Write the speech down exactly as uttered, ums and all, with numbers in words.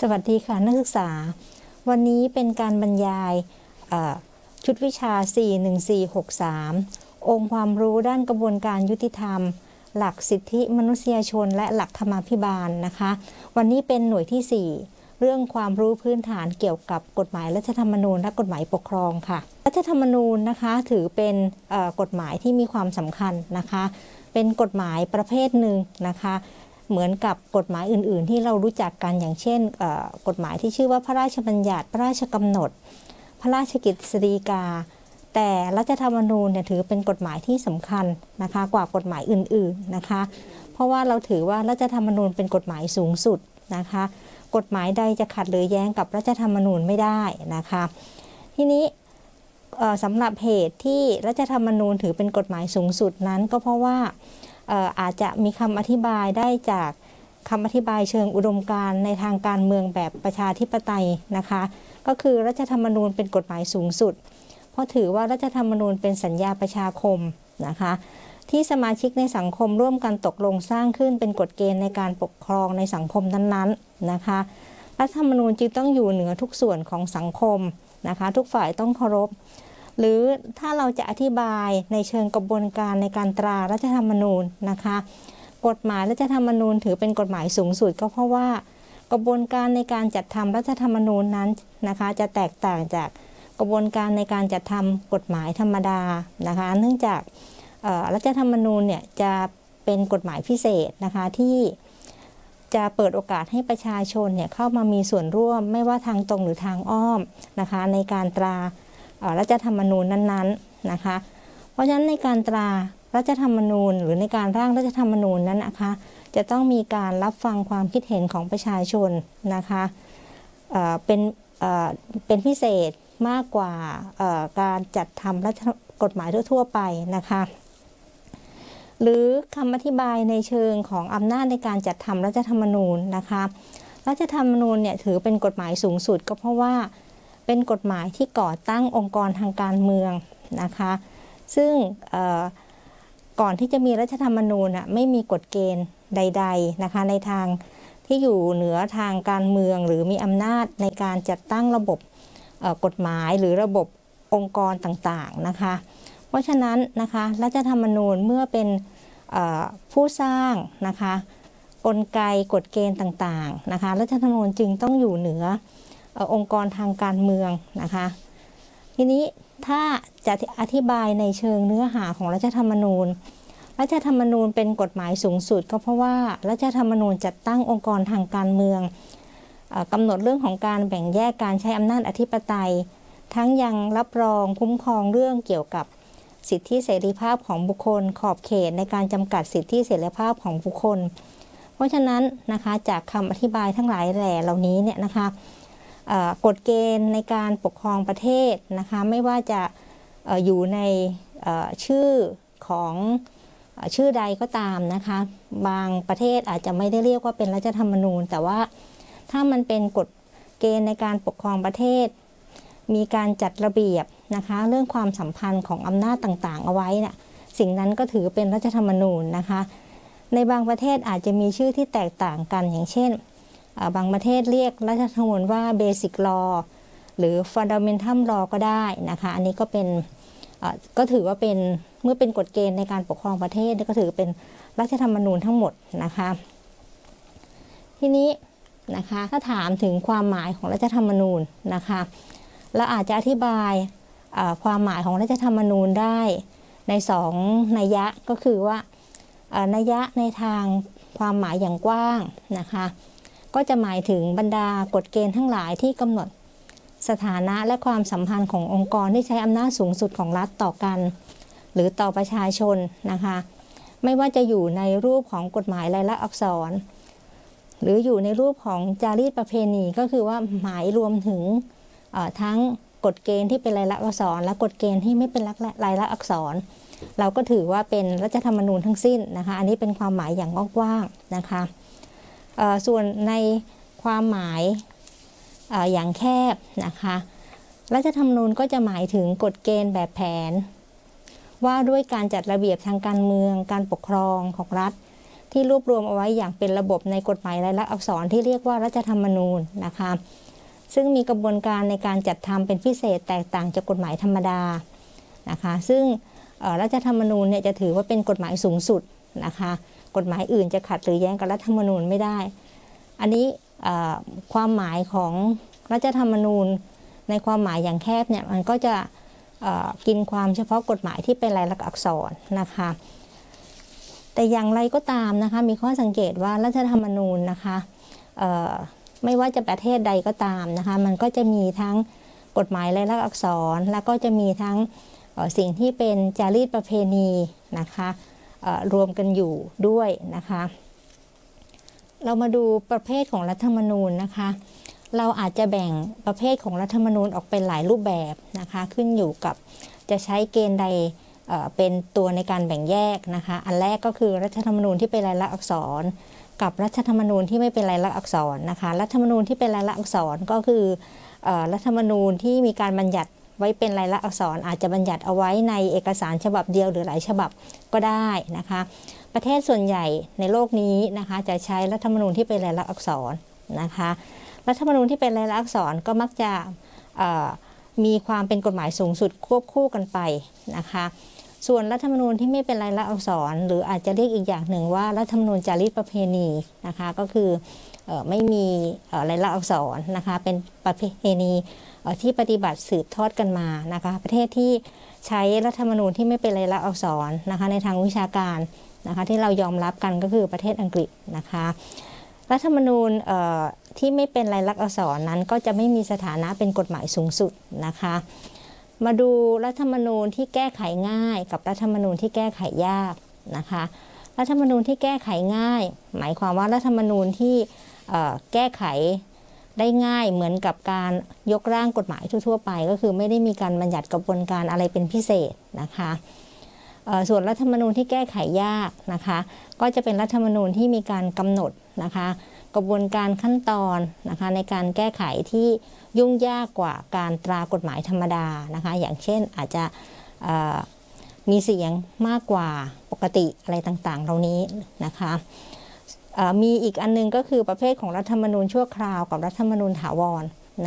สวัสดีค่ะนักศึกษาวันนี้เป็นการบรรยายชุดวิชา สี่ หนึ่ง สี่ หก สาม องค์ความรู้ด้านกระบวนการยุติธรรมหลักสิทธิมนุษยชนและหลักธรรมาภิบาลนะคะวันนี้เป็นหน่วยที่ สี่ เรื่องความรู้พื้นฐานเกี่ยวกับกฎหมายรัฐธรรมนูญและกฎหมายปกครองค่ะรัฐธรรมนูญนะคะถือเป็นกฎหมายที่มีความสำคัญนะคะเป็นกฎหมายประเภทหนึ่งนะคะเหมือนกับกฎหมายอื่นๆที่เรารู้จักกันอย่างเช่นกฎหมายที่ชื่อว่าพระราชบัญญัติพระราชกำหนดพระราชกฤษฎีกาแต่รัฐธรรมนูญเนี่ยถือเป็นกฎหมายที่สำคัญนะคะกว่ากฎหมายอื่นๆนะคะเพราะว่าเราถือว่ารัฐธรรมนูญเป็นกฎหมายสูงสุดนะคะกฎหมายใดจะขัดหรือแย้งกับรัฐธรรมนูญไม่ได้นะคะทีนี้สำหรับเหตุที่รัฐธรรมนูญถือเป็นกฎหมายสูงสุดนั้นก็เพราะว่าอาจจะมีคำอธิบายได้จากคำอธิบายเชิงอุดมการณ์ในทางการเมืองแบบประชาธิปไตยนะคะก็คือรัฐธรรมนูญเป็นกฎหมายสูงสุดเพราะถือว่ารัฐธรรมนูญเป็นสัญญาประชาคมนะคะที่สมาชิกในสังคมร่วมกันตกลงสร้างขึ้นเป็นกฎเกณฑ์ในการปกครองในสังคมนั้นๆนะคะรัฐธรรมนูญจึงต้องอยู่เหนือทุกส่วนของสังคมนะคะทุกฝ่ายต้องเคารพหรือถ้าเราจะอธิบายในเชิงกระบวนการในการตรารัฐธรรมนูญนะคะกฎหมายรัฐธรรมนูญถือเป็นกฎหมายสูงสุดก็เพราะว่ากระบวนการในการจัดทำรัฐธรรมนูญนั้นนะคะจะแตกต่างจากกระบวนการในการจัดทำกฎหมายธรรมดานะคะเนื่องจากรัฐธรรมนูญเนี่ยจะเป็นกฎหมายพิเศษนะคะที่จะเปิดโอกาสให้ประชาชนเนี่ยเข้ามามีส่วนร่วมไม่ว่าทางตรงหรือทางอ้อมนะคะในการตรารัฐธรรมนูญนั้นๆนะคะเพราะฉะนั้นในการตรารัฐธรรมนูญหรือในการร่างรัฐธรรมนูญนั้นนะคะจะต้องมีการรับฟังความคิดเห็นของประชาชนนะคะเป็นเป็นพิเศษมากกว่าการจัดทำรัฐกฎหมายทั่วๆไปนะคะหรือคำอธิบายในเชิงของอำนาจในการจัดทำรัฐธรรมนูญนะคะรัฐธรรมนูญเนี่ยถือเป็นกฎหมายสูงสุดก็เพราะว่าเป็นกฎหมายที่ก่อตั้งองค์กรทางการเมืองนะคะซึ่งก่อนที่จะมีรัฐธรรมนูญไม่มีกฎเกณฑ์ใดๆนะคะในทางที่อยู่เหนือทางการเมืองหรือมีอำนาจในการจัดตั้งระบบกฎหมายหรือระบบองค์กรต่างๆนะคะเพราะฉะนั้นนะคะรัฐธรรมนูญเมื่อเป็นผู้สร้างนะคะกลไกกฎเกณฑ์ต่างๆนะคะรัฐธรรมนูญจึงต้องอยู่เหนือองค์กรทางการเมืองนะคะทีนี้ถ้าจะอธิบายในเชิงเนื้อหาของรัฐธรรมนูญรัฐธรรมนูญเป็นกฎหมายสูงสุดก็เพราะว่ารัฐธรรมนูญจัดตั้งองค์กรทางการเมืองกำหนดเรื่องของการแบ่งแยกการใช้อำนาจอธิปไตยทั้งยังรับรองคุ้มครองเรื่องเกี่ยวกับสิทธิเสรีภาพของบุคคลขอบเขตในการจำกัดสิทธิเสรีภาพของบุคคลเพราะฉะนั้นนะคะจากคำอธิบายทั้งหลายแหล่เหล่านี้เนี่ยนะคะกฎเกณฑ์ในการปกครองประเทศนะคะไม่ว่าจะอยู่ในชื่อของชื่อใดก็ตามนะคะบางประเทศอาจจะไม่ได้เรียกว่าเป็นรัฐธรรมนูญแต่ว่าถ้ามันเป็นกฎเกณฑ์ในการปกครองประเทศมีการจัดระเบียบนะคะเรื่องความสัมพันธ์ของอำนาจต่างๆเอาไว้นะสิ่งนั้นก็ถือเป็นรัฐธรรมนูญนะคะในบางประเทศอาจจะมีชื่อที่แตกต่างกันอย่างเช่นบางประเทศเรียกรัฐธรรมนูญว่า Basic Law หรือ Fundamental Law ก็ได้นะคะอันนี้ก็เป็นก็ถือว่าเป็นเมื่อเป็นกฎเกณฑ์ในการปกครองประเทศก็ถือเป็นรัฐธรรมนูญทั้งหมดนะคะทีนี้นะคะถ้าถามถึงความหมายของรัฐธรรมนูญนะคะเราอาจจะอธิบายความหมายของรัฐธรรมนูญได้ในสองนัยยะก็คือว่านัยยะในทางความหมายอย่างกว้างนะคะก็จะหมายถึงบรรดากฎเกณฑ์ทั้งหลายที่กำหนดสถานะและความสัมพันธ์ขององค์กรที่ใช้อำนาจสูงสุดของรัฐต่อกันหรือต่อประชาชนนะคะไม่ว่าจะอยู่ในรูปของกฎหมายลายลักษณ์อักษรหรืออยู่ในรูปของจารีตประเพณีก็คือว่าหมายรวมถึงทั้งกฎเกณฑ์ที่เป็นลายลักษณ์อักษรและกฎเกณฑ์ที่ไม่เป็นลายลักษณ์อักษรเราก็ถือว่าเป็นรัฐธรรมนูญทั้งสิ้นนะคะอันนี้เป็นความหมายอย่างกว้างๆนะคะส่วนในความหมายอย่างแคบนะคะรัฐธรรมนูญก็จะหมายถึงกฎเกณฑ์แบบแผนว่าด้วยการจัดระเบียบทางการเมืองการปกครองของรัฐที่รวบรวมเอาไว้อย่างเป็นระบบในกฎหมายลายลักษณ์อักษรที่เรียกว่ารัฐธรรมนูญนะคะซึ่งมีกระบวนการในการจัดทำเป็นพิเศษแตกต่างจากกฎหมายธรรมดานะคะซึ่งรัฐธรรมนูญเนี่ยจะถือว่าเป็นกฎหมายสูงสุดนะคะกฎหมายอื่นจะขัดหรือแย้งกับรัฐธรรมนูญไม่ได้อันนี้ความหมายของรัฐธรรมนูญในความหมายอย่างแคบเนี่ยมันก็จะกินความเฉพาะกฎหมายที่เป็นลายลักษณ์อักษรนะคะแต่อย่างไรก็ตามนะคะมีข้อสังเกตว่ารัฐธรรมนูญนะคะไม่ว่าจะประเทศใดก็ตามนะคะมันก็จะมีทั้งกฎหมายลายลักษณ์อักษรแล้วก็จะมีทั้งสิ่งที่เป็นจารีตประเพณีนะคะรวมกันอยู่ด้วยนะคะเรามาดูประเภทของรัฐธรรมนูญนะคะเราอาจจะแบ่งประเภทของรัฐธรรมนูญออกเป็นหลายรูปแบบนะคะขึ้นอยู่กับจะใช้เกณฑ์ใดเป็นตัวในการแบ่งแยกนะคะอันแรกก็คือรัฐธรรมนูญที่เป็นลายลักษณ์อักษรกับรัฐธรรมนูญที่ไม่เป็นลายลักษณ์อักษรนะคะรัฐธรรมนูญที่เป็นลายลักษณ์อักษรก็คือรัฐธรรมนูญที่มีการบัญญัติไว้เป็นลายลักษณ์อักษรอาจจะบัญญัติเอาไว้ในเอกสารฉบับเดียวหรือหลายฉบับก็ได้นะคะประเทศส่วนใหญ่ในโลกนี้นะคะจะใช้รัฐธรรมนูญที่เป็นลายลักษณ์อักษรนะคะรัฐธรรมนูญที่เป็นลายลักษณ์อักษรก็มักจะมีความเป็นกฎหมายสูงสุดควบคู่กันไปนะคะส่วนรัฐธรรมนูญที่ไม่เป็นลายลักษณ์อักษรหรืออาจจะเรียกอีกอย่างหนึ่งว่ารัฐธรรมนูญจารีตประเพณีนะคะก็คือไม่มีลายลักษณ์อักษรนะคะเป็นประเพณีที่ปฏิบัติสืบทอดกันมานะคะประเทศที่ใช้รัฐธรรมนูญที่ไม่เป็นลายลักษณ์อักษรนะคะในทางวิชาการนะคะที่เรายอมรับกันก็คือประเทศอังกฤษนะคะรัฐธรรมนูญที่ไม่เป็นลายลักษณ์อักษรนั้นก็จะไม่มีสถานะเป็นกฎหมายสูงสุดนะคะมาดูรัฐธรรมนูญที่แก้ไขง่ายกับรัฐธรรมนูญที่แก้ไขยากนะคะรัฐธรรมนูญที่แก้ไขง่ายหมายความว่ารัฐธรรมนูญที่แก้ไขได้ง่ายเหมือนกับการยกร่างกฎหมายทั่วๆไปก็คือไม่ได้มีการบัญญัติกระบวนการอะไรเป็นพิเศษนะคะส่วนรัฐธรรมนูญที่แก้ไขยากนะคะก็จะเป็นรัฐธรรมนูญที่มีการกำหนดนะคะกระบวนการขั้นตอนนะคะในการแก้ไขที่ยุ่งยากกว่าการตรากฎหมายธรรมดานะคะอย่างเช่นอาจจะมีเสียงมากกว่าปกติอะไรต่างๆเหล่านี้นะคะมีอีกอันนึงก็คือประเภทของรัฐธรรมนูญชั่วคราวกับรัฐธรรมนูญถาวร